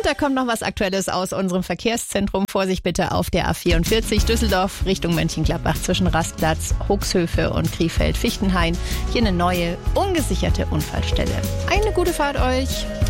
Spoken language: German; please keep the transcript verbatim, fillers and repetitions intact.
Und da kommt noch was Aktuelles aus unserem Verkehrszentrum. Vorsicht bitte auf der A vierundvierzig Düsseldorf Richtung Mönchengladbach zwischen Rastplatz, Hochshöfe und Krefeld-Fichtenhain. Hier eine neue, ungesicherte Unfallstelle. Eine gute Fahrt euch!